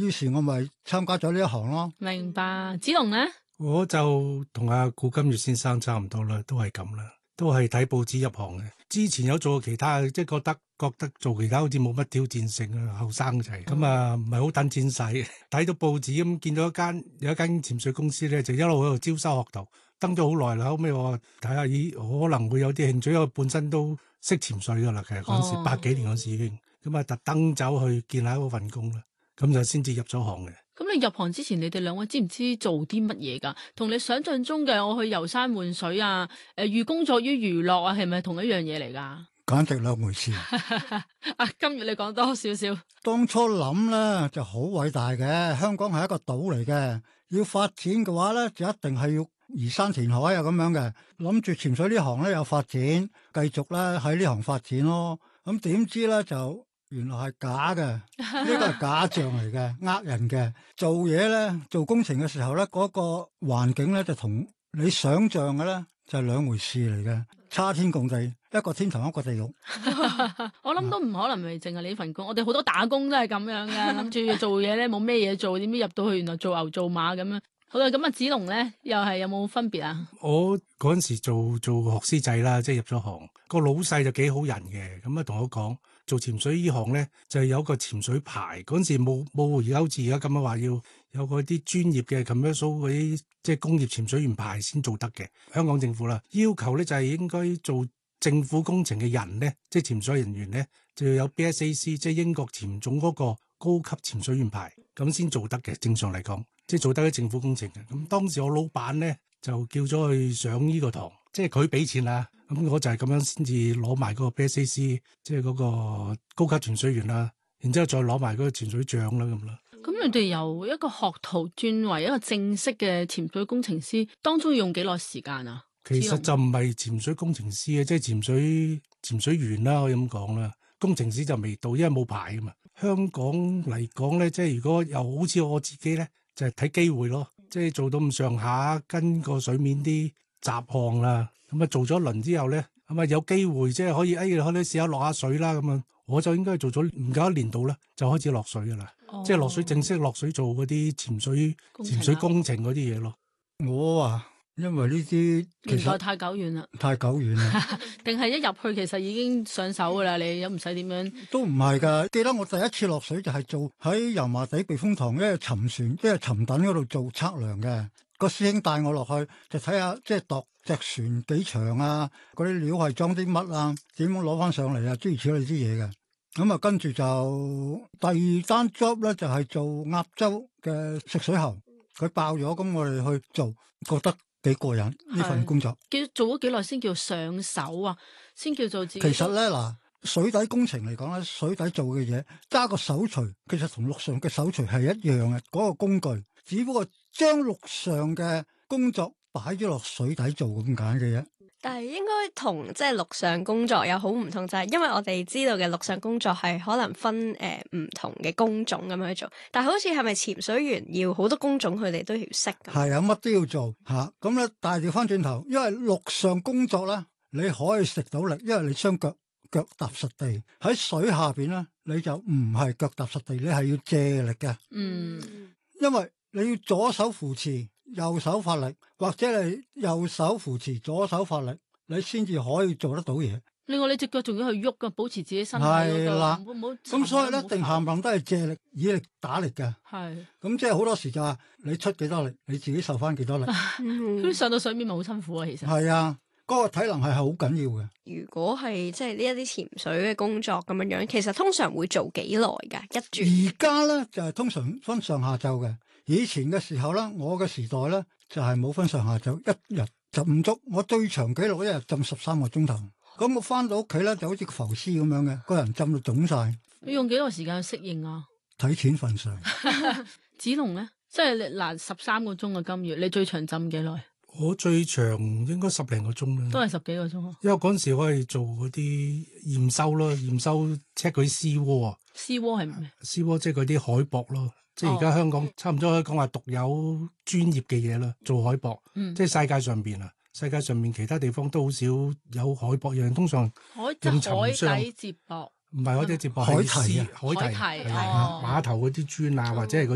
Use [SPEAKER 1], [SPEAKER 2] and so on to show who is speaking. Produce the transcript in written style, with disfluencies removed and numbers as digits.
[SPEAKER 1] 於是我咪參加咗呢一行咯。
[SPEAKER 2] 明白。子龍咧？
[SPEAKER 3] 我就同阿顧金月先生差唔多啦，都係咁啦，都係睇報紙入行嘅。之前有做過其他，即係覺得做其他好似冇乜挑戰性啊，後生仔咁啊，唔係好等錢使。睇到報紙咁，見到有一間潛水公司咧，就一路喺度招收學徒，登咗好耐啦。後尾我睇下，咦，可能會有啲興趣，因為本身都識潛水噶啦，其實嗰陣時80幾年嗰時已經咁啊，特登走去見下嗰份工啦，咁就先至入咗行嘅。
[SPEAKER 2] 咁你入行之前，你哋兩位知唔知做啲乜嘢㗎？同你想象中嘅我去遊山玩水啊，寓工作於娛樂啊，係咪同一樣嘢嚟㗎？
[SPEAKER 1] 簡直兩回事。
[SPEAKER 2] 今日你講多少少？
[SPEAKER 1] 當初諗咧就好偉大嘅，香港係一個島嚟嘅，要發展嘅話咧就一定係要移山填海啊咁樣嘅。諗住潛水呢行咧有發展，繼續咧喺呢行發展咯。咁點知咧就原來係假嘅，呢個係假象嚟嘅，呃人嘅。做嘢咧做工程嘅時候咧，嗰個環境咧就同你想象嘅咧就係兩回事嚟嘅，差天共地。一個天堂一個地獄。
[SPEAKER 2] 我諗都唔可能係淨係你份工，我哋好多打工都係咁樣嘅，諗住做嘢咧冇咩嘢做，點知入到去原來做牛做馬咁樣。好啦，咁啊子龍咧又係有冇分別啊？
[SPEAKER 3] 我嗰陣時做學師仔啦，即係入咗行，個老細就幾好人嘅，咁啊同我講做潛水呢行咧就係有個潛水牌，嗰陣時冇而家好似而家咁樣話要有嗰啲專業嘅 commercial 嗰啲即係工業潛水員牌先做得嘅。香港政府啦要求咧就係應該做政府工程嘅人咧，即係潛水人員咧就要有 BSAC， 即係英國潛總嗰個高級潛水員牌，咁先做得嘅。正常嚟講，即係做得啲政府工程嘅。咁當時我老闆咧就叫咗去上呢個堂，即係佢俾錢啦，咁我就係咁樣先至攞埋嗰個 BSAC， 即係嗰個高級潛水員啦，然之後再攞埋嗰個潛水證啦咁啦。
[SPEAKER 2] 咁你哋由一個學徒轉為一個正式嘅潛水工程師，當中要用幾耐時間啊？
[SPEAKER 3] 其實就唔係潛水工程師嘅，即係潛水員啦，可以咁講啦。工程師就未到，因為冇牌噶嘛。香港嚟講咧，即係如果又好似我自己咧，就係睇機會咯。即係做到咁上下，跟個水面啲雜項啦，咁啊做咗一輪之後咧，咁啊有機會即係可以可以試下落下水啦咁啊。我就應該做咗唔夠1年度啦，就開始落水噶啦，即係落水正式落水做嗰啲潛水工程嗰啲嘢咯。
[SPEAKER 1] 我因為呢啲
[SPEAKER 2] 年代太久遠啦，定係一入去其實已經上手噶啦，你又唔使點樣？
[SPEAKER 1] 都唔係噶，記得我第一次落水就係做喺油麻地避風塘一個沉船，即係沉躉嗰度做測量嘅。個師兄帶我落去就睇下，即係度隻船幾長啊，嗰啲料係裝啲乜啊，點樣攞翻上嚟啊，諸如此類啲嘢嘅。咁啊，跟住就第二單 job 咧，就係做鴨洲嘅食水喉，佢爆咗，咁我哋去做，覺得幾過癮呢份工作。
[SPEAKER 2] 做咗幾耐先叫上手啊？先叫做自己。
[SPEAKER 1] 其實咧嗱，水底工程嚟講咧，水底做嘅嘢揸個手錘，其實同陸上嘅手錘係一樣嘅嗰個工具，只不過將陸上嘅工作擺咗落水底做咁解嘅啫。
[SPEAKER 4] 但係應該同即係陸上工作有好唔同，就係因為我哋知道嘅陸上工作係可能分唔同嘅工種咁樣去做，但係好似係咪潛水員要好多工種佢哋都要識㗎？係啊，
[SPEAKER 1] 乜都要做嚇。咁咧，但係調翻轉頭，因為陸上工作咧，你可以食到力，因為你雙腳踏實地。喺水下邊咧，你就唔係腳踏實地，你係要借力嘅。因為你要左手扶持，右手發力，或者你右手扶持，左手發力，你先至可以做得到嘢。
[SPEAKER 2] 另外，你隻腳仲要去喐噶，保持自己身體
[SPEAKER 1] 係啦，
[SPEAKER 2] 咁
[SPEAKER 1] 所以咧，定冚唪唥都係借力、以力打力嘅。係。咁即係好多時就係你出幾多力，你自己受翻幾多力。
[SPEAKER 2] 咁上到水面咪好辛苦啊，其實。
[SPEAKER 1] 係啊，嗰個體能係好緊要嘅。
[SPEAKER 4] 如果係即係呢一啲潛水嘅工作咁樣樣，其實通常會做幾耐㗎？一轉。而
[SPEAKER 1] 家咧就係通常分上下晝嘅。以前嘅時候咧，我嘅時代咧就係冇分上下晝，一日15足。我最長紀錄一日浸13個鐘頭。咁我翻到屋企咧就好似個浮屍咁樣嘅，個人浸到腫晒。
[SPEAKER 2] 你用幾耐時間去適應啊？
[SPEAKER 1] 睇錢份上。
[SPEAKER 2] 子龍咧，即係嗱13個鐘嘅金魚，你最長浸幾耐？
[SPEAKER 3] 我最長應該10零個鐘啦，
[SPEAKER 2] 都係10幾個鐘。
[SPEAKER 3] 因為嗰陣時我係做嗰啲驗收咯，驗收 check 嗰啲絲窩啊。
[SPEAKER 2] 絲窩係咩？
[SPEAKER 3] 絲窩即係嗰啲海薄咯。即係而家香港差唔多可以講話獨有專業嘅嘢啦，做海薄。即係世界上邊啊，世界上面其他地方都好少有海薄樣，通常
[SPEAKER 2] 海底接駁，
[SPEAKER 3] 唔係海底接駁，
[SPEAKER 1] 海堤
[SPEAKER 3] 碼頭嗰啲磚啊，或者係